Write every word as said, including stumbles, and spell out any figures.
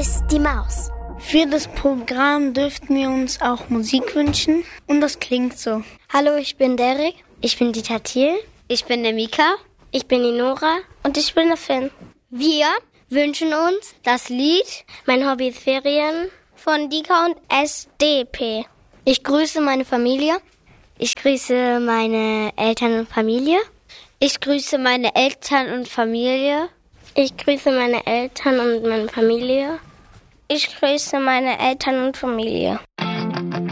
ist die Maus. Für das Programm dürften wir uns auch Musik wünschen und das klingt so. Hallo, ich bin Derek. Ich bin Dieter Thiel. Ich bin der Mika. Ich bin die Nora. Und ich bin der Finn. Wir wünschen uns das Lied Mein Hobby ist Ferien von Dika und S D P. Ich grüße meine Familie. Ich grüße meine Eltern und Familie. Ich grüße meine Eltern und Familie. Ich grüße meine Eltern und meine Familie. Ich grüße meine Eltern und Familie.